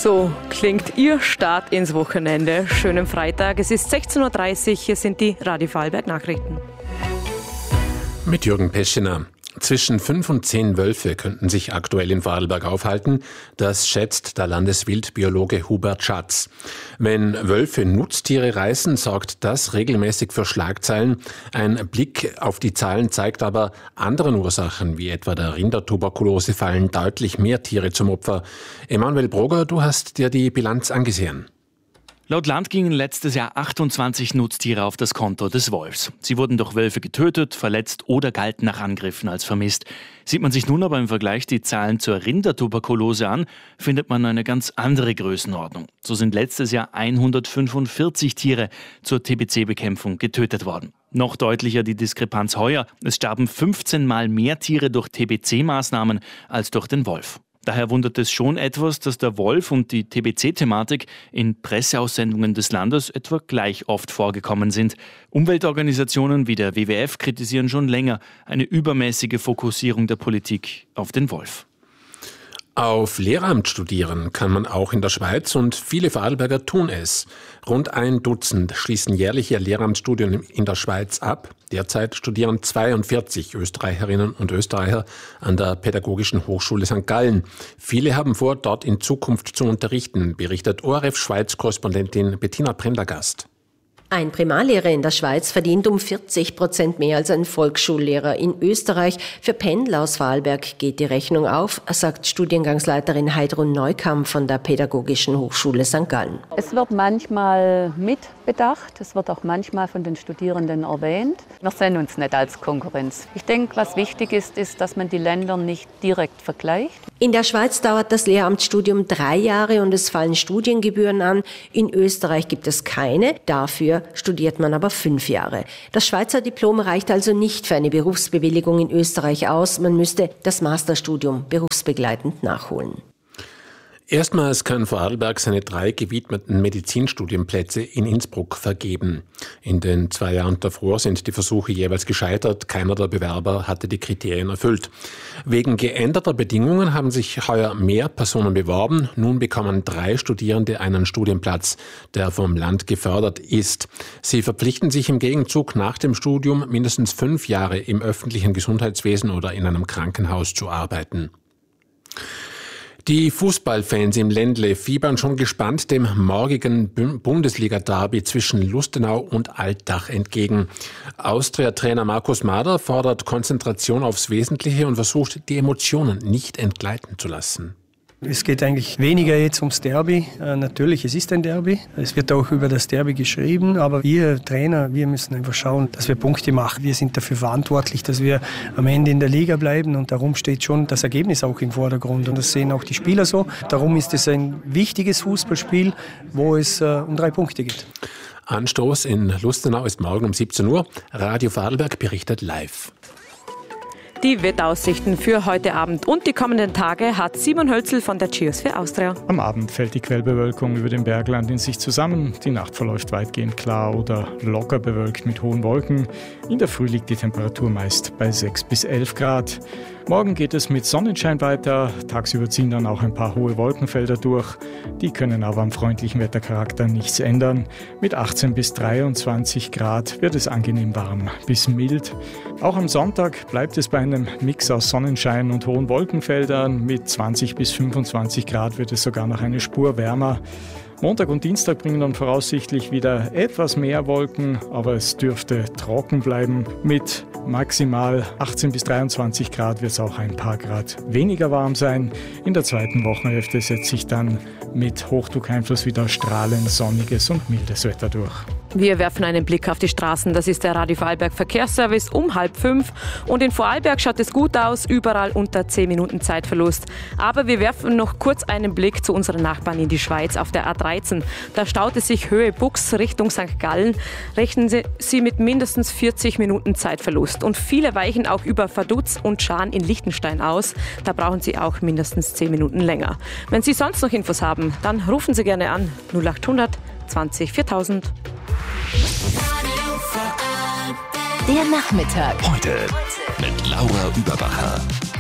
So klingt Ihr Start ins Wochenende. Schönen Freitag. Es ist 16.30 Uhr. Hier sind die Radio Vorarlberg Nachrichten. Mit Jürgen Peschiner. Zwischen 5 und 10 Wölfe könnten sich aktuell in Vorarlberg aufhalten. Das schätzt der Landeswildbiologe Hubert Schatz. Wenn Wölfe Nutztiere reißen, sorgt das regelmäßig für Schlagzeilen. Ein Blick auf die Zahlen zeigt aber, anderen Ursachen, wie etwa der Rindertuberkulose, fallen deutlich mehr Tiere zum Opfer. Emanuel Broger, du hast dir die Bilanz angesehen. Laut Land gingen letztes Jahr 28 Nutztiere auf das Konto des Wolfs. Sie wurden durch Wölfe getötet, verletzt oder galten nach Angriffen als vermisst. Sieht man sich nun aber im Vergleich die Zahlen zur Rindertuberkulose an, findet man eine ganz andere Größenordnung. So sind letztes Jahr 145 Tiere zur TBC-Bekämpfung getötet worden. Noch deutlicher die Diskrepanz heuer. Es starben 15 Mal mehr Tiere durch TBC-Maßnahmen als durch den Wolf. Daher wundert es schon etwas, dass der Wolf und die TBC-Thematik in Presseaussendungen des Landes etwa gleich oft vorgekommen sind. Umweltorganisationen wie der WWF kritisieren schon länger eine übermäßige Fokussierung der Politik auf den Wolf. Auf Lehramt studieren kann man auch in der Schweiz und viele Vorarlberger tun es. Rund 1 Dutzend schließen jährlich ihr Lehramtsstudium in der Schweiz ab. Derzeit studieren 42 Österreicherinnen und Österreicher an der Pädagogischen Hochschule St. Gallen. Viele haben vor, dort in Zukunft zu unterrichten, berichtet ORF-Schweiz-Korrespondentin Bettina Prendergast. Ein Primarlehrer in der Schweiz verdient um 40% mehr als ein Volksschullehrer in Österreich. Für Pendler aus Vorarlberg geht die Rechnung auf, sagt Studiengangsleiterin Heidrun Neukamp von der Pädagogischen Hochschule St. Gallen. Es wird manchmal mitbedacht, es wird auch manchmal von den Studierenden erwähnt. Wir sehen uns nicht als Konkurrenz. Ich denke, was wichtig ist, dass man die Länder nicht direkt vergleicht. In der Schweiz dauert das Lehramtsstudium 3 Jahre und es fallen Studiengebühren an. In Österreich gibt es keine, dafür studiert man aber 5 Jahre. Das Schweizer Diplom reicht also nicht für eine Berufsbewilligung in Österreich aus. Man müsste das Masterstudium berufsbegleitend nachholen. Erstmals kann Vorarlberg seine 3 gewidmeten Medizinstudienplätze in Innsbruck vergeben. In den 2 Jahren davor sind die Versuche jeweils gescheitert. Keiner der Bewerber hatte die Kriterien erfüllt. Wegen geänderter Bedingungen haben sich heuer mehr Personen beworben. Nun bekommen 3 Studierende einen Studienplatz, der vom Land gefördert ist. Sie verpflichten sich im Gegenzug nach dem Studium mindestens 5 Jahre im öffentlichen Gesundheitswesen oder in einem Krankenhaus zu arbeiten. Die Fußballfans im Ländle fiebern schon gespannt dem morgigen Bundesliga-Derby zwischen Lustenau und Altach entgegen. Austria-Trainer Markus Mader fordert Konzentration aufs Wesentliche und versucht, die Emotionen nicht entgleiten zu lassen. Es geht eigentlich weniger jetzt ums Derby. Natürlich, es ist ein Derby. Es wird auch über das Derby geschrieben. Aber wir Trainer, wir müssen einfach schauen, dass wir Punkte machen. Wir sind dafür verantwortlich, dass wir am Ende in der Liga bleiben. Und darum steht schon das Ergebnis auch im Vordergrund. Und das sehen auch die Spieler so. Darum ist es ein wichtiges Fußballspiel, wo es um 3 Punkte geht. Anstoß in Lustenau ist morgen um 17 Uhr. Radio Vorarlberg berichtet live. Die Wetteraussichten für heute Abend und die kommenden Tage hat Simon Hölzl von der Geosphere Austria. Am Abend fällt die Quellbewölkung über dem Bergland in sich zusammen. Die Nacht verläuft weitgehend klar oder locker bewölkt mit hohen Wolken. In der Früh liegt die Temperatur meist bei 6 bis 11 Grad. Morgen geht es mit Sonnenschein weiter. Tagsüber ziehen dann auch ein paar hohe Wolkenfelder durch. Die können aber am freundlichen Wettercharakter nichts ändern. Mit 18 bis 23 Grad wird es angenehm warm bis mild. Auch am Sonntag bleibt es bei einem Mix aus Sonnenschein und hohen Wolkenfeldern. Mit 20 bis 25 Grad wird es sogar noch eine Spur wärmer. Montag und Dienstag bringen dann voraussichtlich wieder etwas mehr Wolken, aber es dürfte trocken bleiben. Mit maximal 18 bis 23 Grad wird es auch ein paar Grad weniger warm sein. In der zweiten Wochenhälfte setzt sich dann mit Hochdruckeinfluss wieder strahlend sonniges und mildes Wetter durch. Wir werfen einen Blick auf die Straßen. Das ist der Radio Vorarlberg Verkehrsservice um 4:30. Und in Vorarlberg schaut es gut aus, überall unter 10 Minuten Zeitverlust. Aber wir werfen noch kurz einen Blick zu unseren Nachbarn in die Schweiz auf der A13. Da staut es sich Höhe Bux Richtung St. Gallen. Rechnen Sie mit mindestens 40 Minuten Zeitverlust. Und viele weichen auch über Vaduz und Schaan in Liechtenstein aus. Da brauchen Sie auch mindestens 10 Minuten länger. Wenn Sie sonst noch Infos haben, dann rufen Sie gerne an 0800 20 4000. Der Nachmittag. Heute mit Laura Überbacher.